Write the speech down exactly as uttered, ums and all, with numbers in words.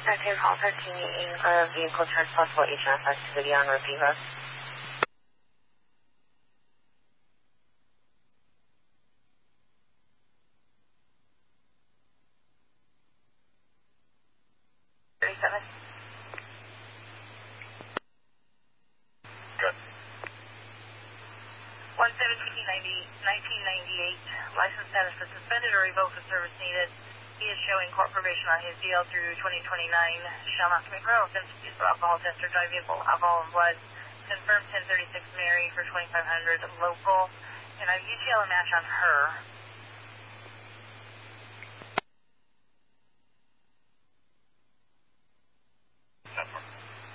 Second call thirteen, uh, vehicle turns possible H M S activity on Riviera. thirty-seven. Good. one seventeen ninety, nineteen ninety-eight, license status is suspended or revoked with service needed. He is showing court probation on his D L through twenty twenty-nine. Shall not commit criminal offense, use of alcohol test or drive vehicle, alcohol and blood. Confirmed ten thirty-six Mary for twenty-five hundred local. And I U T L a match on her.